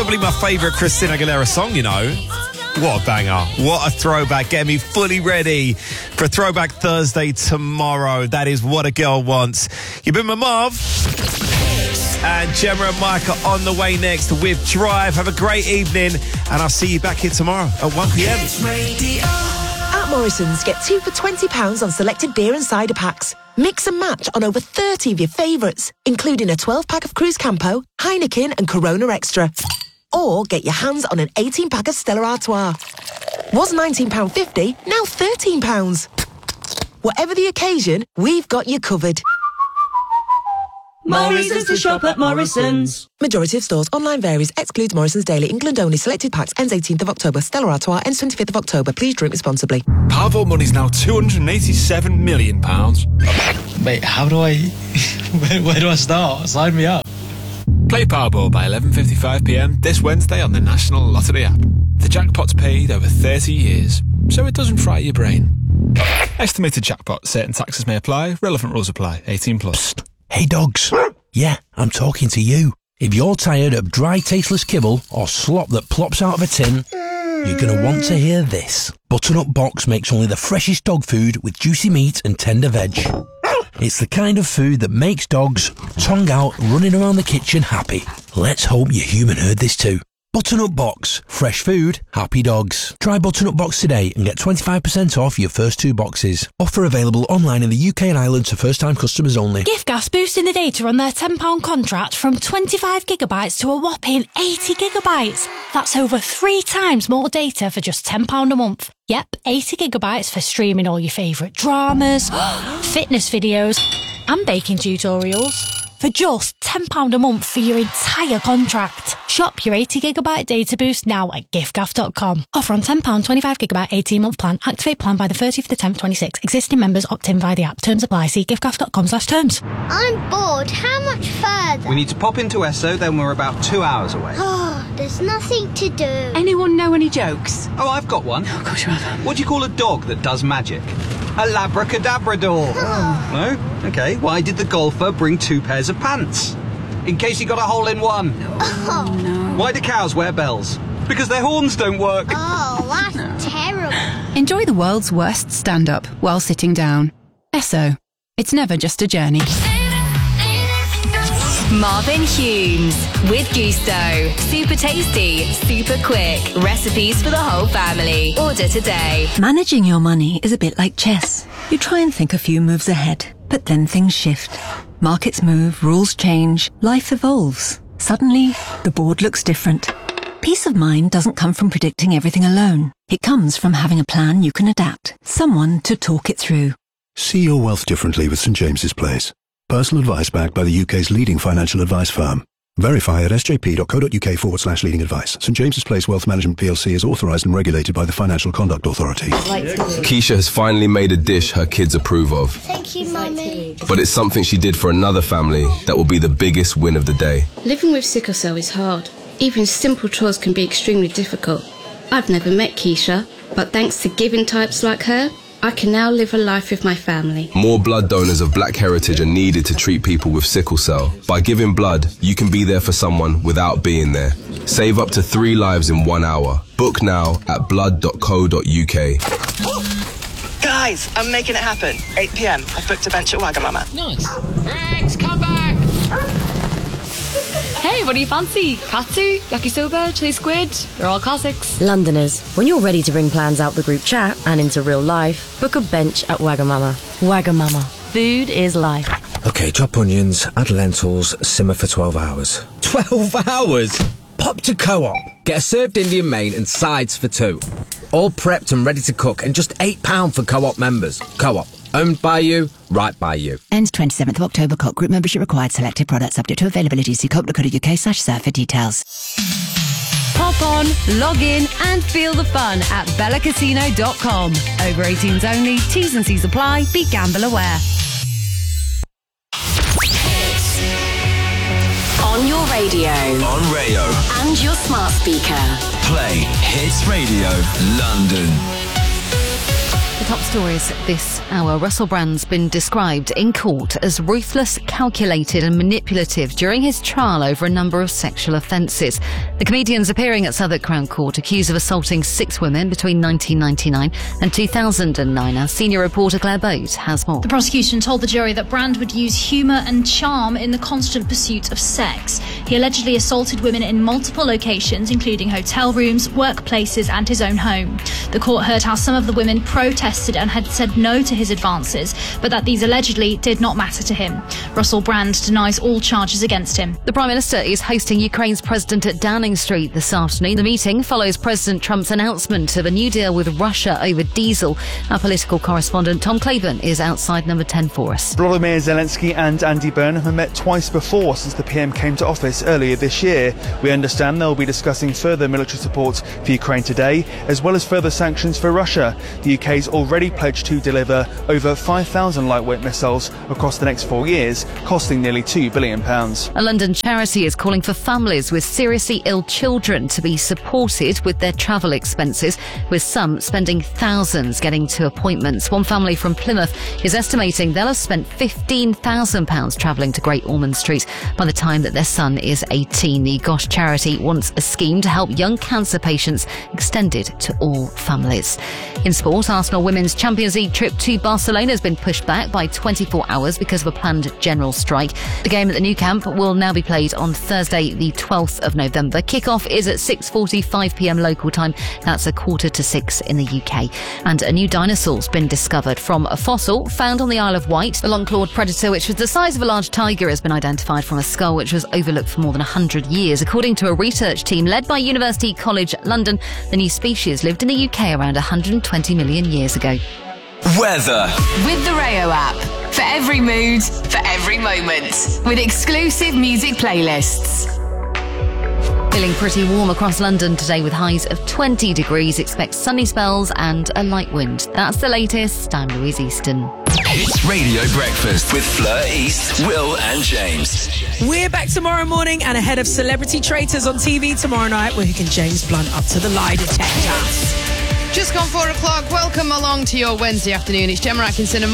Probably my favourite Christina Aguilera song, you know. What a banger. What a throwback. Get me fully ready for Throwback Thursday tomorrow. That is What a Girl Wants. You've been with Marv. And Gemma and Mike are on the way next with Drive. Have a great evening. And I'll see you back here tomorrow at 1pm. At Morrison's, get 2 for £20 on selected beer and cider packs. Mix and match on over 30 of your favourites, including a 12-pack of Cruz Campo, Heineken and Corona Extra. Or get your hands on an 18-pack of Stella Artois. Was £19.50, now £13. Whatever the occasion, we've got you covered. More reasons to shop at Morrison's. Majority of stores. Online varies. Excludes Morrison's Daily. England only. Selected packs. Ends 18th of October. Stella Artois ends 25th of October. Please drink responsibly. Powerball money's now £287 million. Wait, how do I... where do I start? Sign me up. Play Powerball by 11:55pm this Wednesday on the National Lottery app. The jackpot's paid over 30 years, so it doesn't fry your brain. Estimated jackpot. Certain taxes may apply. Relevant rules apply. 18+. Psst. Hey dogs. Yeah, I'm talking to you. If you're tired of dry, tasteless kibble or slop that plops out of a tin, you're going to want to hear this. Butternut Box makes only the freshest dog food with juicy meat and tender veg. It's the kind of food that makes dogs, tongue out, running around the kitchen happy. Let's hope your human heard this too. Butternut Box. Fresh food, happy dogs. Try Butternut Box today and get 25% off your first 2 boxes. Offer available online in the UK and Ireland to first-time customers only. Giftgas boosting the data on their £10 contract from 25 gigabytes to a whopping 80 gigabytes. That's over 3 times more data for just £10 a month. Yep, 80 gigabytes for streaming all your favourite dramas, fitness videos and baking tutorials. For just £10 a month for your entire contract. Shop your 80 gigabyte data boost now at giftgaff.com. Offer on £10, 25GB 18-month plan. Activate plan by the 30th of the 10th, 26. Existing members opt in via the app. Terms apply. See giftgaff.com/terms. I'm bored. How much further? We need to pop into Esso, then we're about 2 hours away. Oh, there's nothing to do. Anyone know any jokes? Oh, I've got one. Oh, gosh, rather. What do you call a dog that does magic? A labracadabrador. No? Okay. Why did the golfer bring 2 pairs of pants? In case he got a hole in one. Oh, no. Why do cows wear bells? Because their horns don't work. Oh, that's terrible. Enjoy the world's worst stand-up while sitting down. Esso. It's never just a journey. Marvin Humes with Gusto. Super tasty, super quick. Recipes for the whole family. Order today. Managing your money is a bit like chess. You try and think a few moves ahead, but then things shift. Markets move, rules change, life evolves. Suddenly, the board looks different. Peace of mind doesn't come from predicting everything alone. It comes from having a plan you can adapt. Someone to talk it through. See your wealth differently with St James's Place. Personal advice backed by the UK's leading financial advice firm. Verify at sjp.co.uk/leading advice. St James's Place Wealth Management PLC is authorised and regulated by the Financial Conduct Authority. Keisha has finally made a dish her kids approve of. Thank you, Mummy. But it's something she did for another family that will be the biggest win of the day. Living with sickle cell is hard. Even simple chores can be extremely difficult. I've never met Keisha, but thanks to giving types like her, I can now live a life with my family. More blood donors of black heritage are needed to treat people with sickle cell. By giving blood, you can be there for someone without being there. Save up to 3 lives in 1 hour. Book now at blood.co.uk. Guys, I'm making it happen. 8 p.m. I've booked a bench at Wagamama. Nice. Rex, come back! Hey, what do you fancy? Katsu, yakisoba, chili squid? They're all classics. Londoners, when you're ready to bring plans out the group chat and into real life, book a bench at Wagamama. Wagamama. Food is life. Okay, chop onions, add lentils, simmer for 12 hours. 12 hours? Pop to Co-op. Get a served Indian main and sides for 2. All prepped and ready to cook and just £8 for Co-op members. Co-op. Owned by you, right by you. Ends 27th of October. Co-op group membership required. Selected products subject to availability. See co.co.uk/serve for details. Hop on, log in and feel the fun at bellacasino.com. Over 18s only. T's and C's apply. Be gamble aware. On your radio. On Rayo. And your smart speaker. Play Hits Radio London. The top stories this hour. Russell Brand's been described in court as ruthless, calculated and manipulative during his trial over a number of sexual offences. The comedian's appearing at Southwark Crown Court accused of assaulting 6 women between 1999 and 2009. Our senior reporter Claire Boat has more. The prosecution told the jury that Brand would use humour and charm in the constant pursuit of sex. He allegedly assaulted women in multiple locations, including hotel rooms, workplaces and his own home. The court heard how some of the women protested and had said no to his advances, but that these allegedly did not matter to him. Russell Brand denies all charges against him. The Prime Minister is hosting Ukraine's president at Downing Street this afternoon. The meeting follows President Trump's announcement of a new deal with Russia over diesel. Our political correspondent Tom Claiborne is outside number 10 for us. Volodymyr Zelensky and Andy Burnham have met twice before since the PM came to office earlier this year. We understand they'll be discussing further military support for Ukraine today, as well as further sanctions for Russia. The UK's already pledged to deliver over 5,000 lightweight missiles across the next 4 years, costing nearly £2 billion. A London charity is calling for families with seriously ill children to be supported with their travel expenses, with some spending thousands getting to appointments. One family from Plymouth is estimating they'll have spent £15,000 travelling to Great Ormond Street by the time that their son is 18. The Gosh charity wants a scheme to help young cancer patients extended to all families. In sport, Arsenal women's Champions League trip to Barcelona has been pushed back by 24 hours because of a planned general strike. The game at the Nou Camp will now be played on Thursday, the 12th of November. Kick-off is at 6:45pm local time. That's 5:45 in the UK. And a new dinosaur's been discovered from a fossil found on the Isle of Wight. The long-clawed predator, which was the size of a large tiger, has been identified from a skull which was overlooked for more than 100 years. According to a research team led by University College London, the new species lived in the UK around 120 million years ago. Weather. With the Rayo app. For every mood, for every moment. With exclusive music playlists. Feeling pretty warm across London today with highs of 20 degrees. Expect sunny spells and a light wind. That's the latest. I'm Louise Easton. It's Radio Breakfast with Fleur East, Will and James. We're back tomorrow morning and ahead of Celebrity Traitors on TV tomorrow night. We're hooking James Blunt up to the lie detector. Just gone 4 o'clock. Welcome along to your Wednesday afternoon. It's Gemma Atkinson and